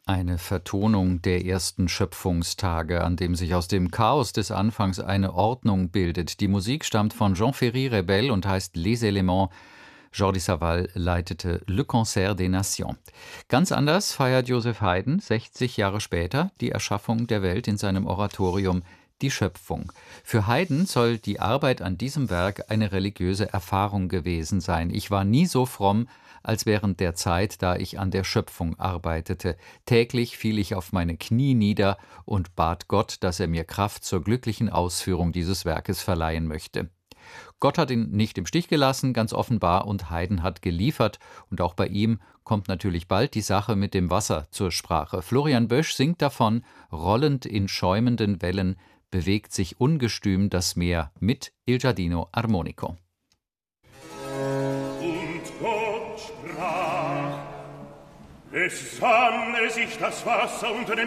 Eine Vertonung der ersten Schöpfungstage, an dem sich aus dem Chaos des Anfangs eine Ordnung bildet. Die Musik stammt von Jean-Ferry Rebel und heißt Les Éléments. Jordi Savall leitete Le Concert des Nations. Ganz anders feiert Joseph Haydn 60 Jahre später die Erschaffung der Welt in seinem Oratorium Die Schöpfung. Für Haydn soll die Arbeit an diesem Werk eine religiöse Erfahrung gewesen sein. Ich war nie so fromm als während der Zeit, da ich an der Schöpfung arbeitete. Täglich fiel ich auf meine Knie nieder und bat Gott, dass er mir Kraft zur glücklichen Ausführung dieses Werkes verleihen möchte. Gott hat ihn nicht im Stich gelassen, ganz offenbar, und Haydn hat geliefert. Und auch bei ihm kommt natürlich bald die Sache mit dem Wasser zur Sprache. Florian Bösch singt davon: Rollend in schäumenden Wellen bewegt sich ungestüm das Meer mit Il Giardino Armonico. Und Gott sprach: Es sammle sich das Wasser unter den